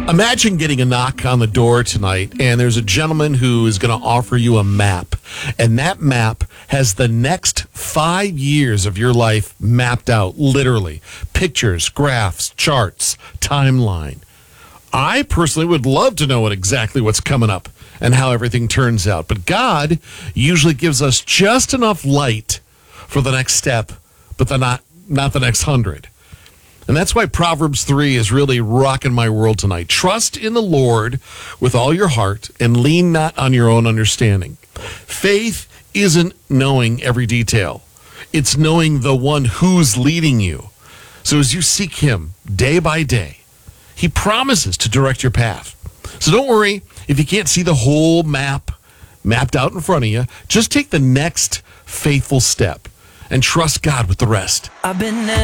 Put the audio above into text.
Imagine getting a knock on the door tonight, and there's a gentleman who is going to offer you a map. And that map has the next 5 years of your life mapped out, literally. Pictures, graphs, charts, timeline. I personally would love to know exactly what's coming up and how everything turns out. But God usually gives us just enough light for the next step, but not the next 100. And that's why Proverbs 3 is really rocking my world tonight. Trust in the Lord with all your heart and lean not on your own understanding. Faith isn't knowing every detail. It's knowing the one who's leading you. So as you seek him day by day, he promises to direct your path. So don't worry if you can't see the whole map mapped out in front of you. Just take the next faithful step and trust God with the rest. I've been